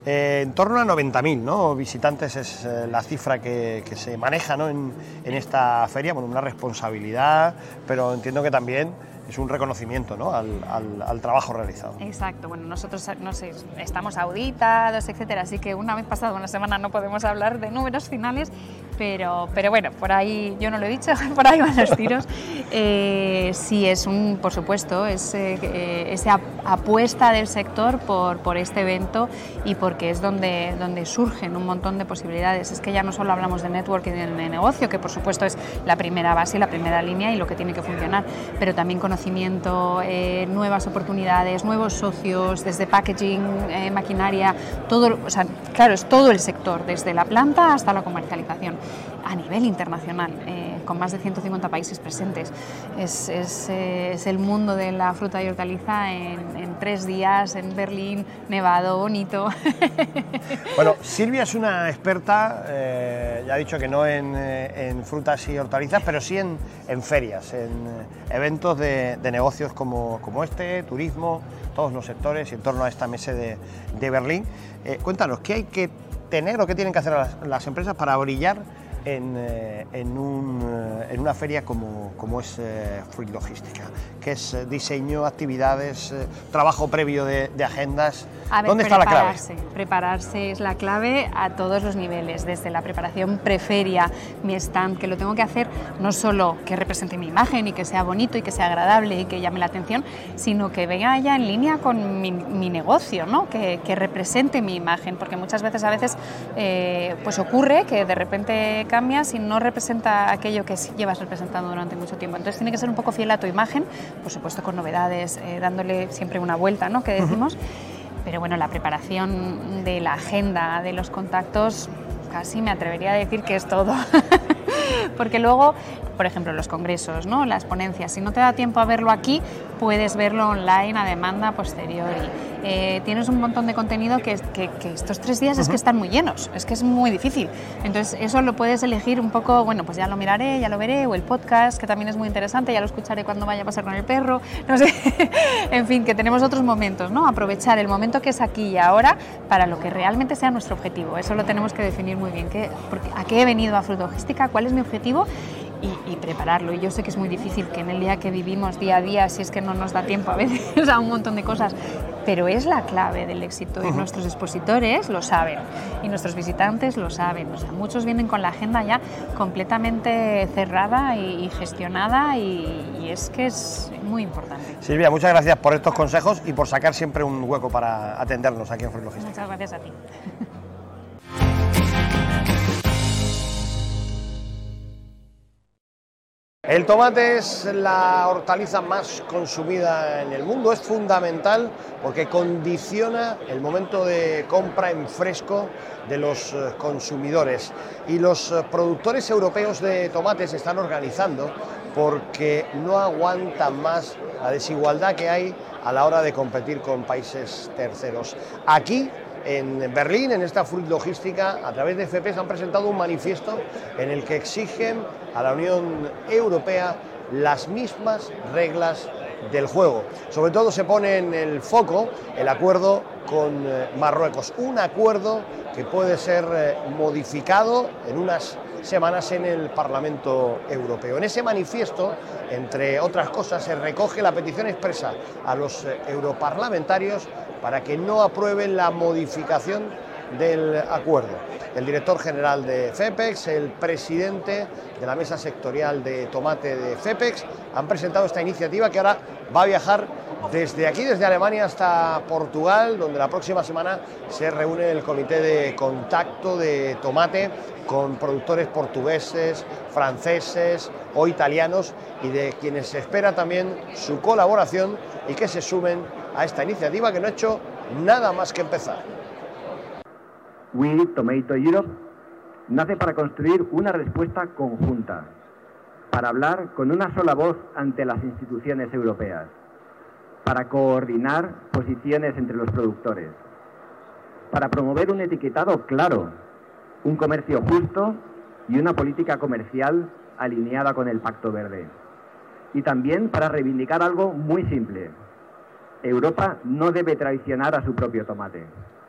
En torno a 90.000, ¿no?, visitantes es la cifra que se maneja, ¿no?, en esta feria. Bueno, una responsabilidad, pero entiendo que también es un reconocimiento, ¿no?, al trabajo realizado. Exacto. Bueno, nosotros no sé, estamos auditados, etcétera, así que una vez pasada una semana no podemos hablar de números finales, pero bueno, por ahí, yo no lo he dicho, por ahí van los tiros. Sí, por supuesto, esa apuesta del sector por este evento, y porque es donde surgen un montón de posibilidades. Es que ya no solo hablamos de networking y de negocio, que por supuesto es la primera base y la primera línea y lo que tiene que funcionar, pero también conocimiento, nuevas oportunidades, nuevos socios, desde packaging, maquinaria, todo, o sea, claro, es todo el sector, desde la planta hasta la comercialización, a nivel internacional, con más de 150 países presentes. Es el mundo de la fruta y hortaliza en 3 días, en Berlín, nevado, bonito. Bueno, Silvia es una experta, ya ha dicho que no en frutas y hortalizas, pero sí en ferias, en eventos de negocios como este, turismo, todos los sectores, y en torno a esta mesa de Berlín. Cuéntanos, ¿qué hay que tener o qué tienen que hacer las empresas para brillar en una feria como es Fruit Logística, que es diseño, actividades, trabajo previo de agendas? ¿Dónde está la clave? Prepararse es la clave a todos los niveles, desde la preparación preferia, mi stand, que lo tengo que hacer no solo que represente mi imagen y que sea bonito y que sea agradable y que llame la atención, sino que venga ya en línea con mi negocio, ¿no? Que represente mi imagen, porque muchas veces pues ocurre que de repente cambias y no representa aquello que llevas representando durante mucho tiempo. Entonces tiene que ser un poco fiel a tu imagen, por supuesto con novedades, dándole siempre una vuelta, ¿no?, que decimos. Pero bueno, la preparación de la agenda, de los contactos, casi me atrevería a decir que es todo. Porque luego, por ejemplo, los congresos, ¿no?, las ponencias, si no te da tiempo a verlo aquí, puedes verlo online a demanda posteriori. Tienes un montón de contenido que estos 3 días es que están muy llenos, es que es muy difícil. Entonces eso lo puedes elegir un poco, bueno, pues ya lo miraré, ya lo veré, o el podcast, que también es muy interesante, ya lo escucharé cuando vaya a pasar con el perro, no sé. En fin, que tenemos otros momentos, ¿no? Aprovechar el momento que es aquí y ahora para lo que realmente sea nuestro objetivo. Eso lo tenemos que definir muy bien, a qué he venido a Fruit Logística, cuál es mi objetivo, y prepararlo. Y yo sé que es muy difícil, que en el día que vivimos día a día, si es que no nos da tiempo a veces a un montón de cosas, pero es la clave del éxito, y nuestros expositores lo saben y nuestros visitantes lo saben. O sea, muchos vienen con la agenda ya completamente cerrada y gestionada, y es que es muy importante. Silvia, muchas gracias por estos consejos y por sacar siempre un hueco para atendernos aquí en Fruit Logística. Muchas gracias a ti. El tomate es la hortaliza más consumida en el mundo, es fundamental porque condiciona el momento de compra en fresco de los consumidores, y los productores europeos de tomate se están organizando porque no aguantan más la desigualdad que hay a la hora de competir con países terceros. Aquí en Berlín, en esta Fruit Logística, a través de FP, han presentado un manifiesto en el que exigen a la Unión Europea las mismas reglas del juego. Sobre todo se pone en el foco el acuerdo con Marruecos, un acuerdo que puede ser modificado en unas semanas en el Parlamento Europeo. En ese manifiesto, entre otras cosas, se recoge la petición expresa a los europarlamentarios para que no aprueben la modificación del acuerdo. El director general de FEPEX, el presidente de la mesa sectorial de tomate de FEPEX, han presentado esta iniciativa que ahora va a viajar desde aquí, desde Alemania hasta Portugal, donde la próxima semana se reúne el comité de contacto de tomate con productores portugueses, franceses o italianos, y de quienes se espera también su colaboración y que se sumen a esta iniciativa que no ha hecho nada más que empezar. We Tomato Europe nace para construir una respuesta conjunta, para hablar con una sola voz ante las instituciones europeas, para coordinar posiciones entre los productores, para promover un etiquetado claro, un comercio justo y una política comercial alineada con el Pacto Verde. Y también para reivindicar algo muy simple: Europa no debe traicionar a su propio tomate.